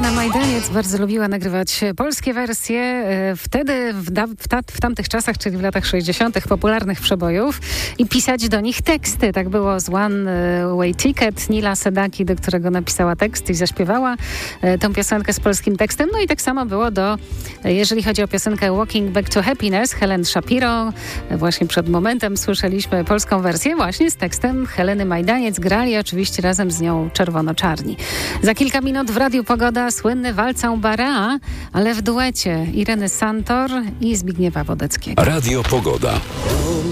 Helena Majdaniec bardzo lubiła nagrywać polskie wersje. Wtedy, w tamtych czasach, czyli w latach 60. popularnych przebojów i pisać do nich teksty. Tak było z One Way Ticket Nila Sedaki, do którego napisała tekst i zaśpiewała tę piosenkę z polskim tekstem. No i tak samo było jeżeli chodzi o piosenkę Walking Back to Happiness, Helen Shapiro. Właśnie przed momentem słyszeliśmy polską wersję właśnie z tekstem Heleny Majdaniec. Grali oczywiście razem z nią Czerwono-Czarni. Za kilka minut w Radiu Pogoda słynny walcą Barea, ale w duecie Ireny Santor i Zbigniewa Wodeckiego. Radio Pogoda.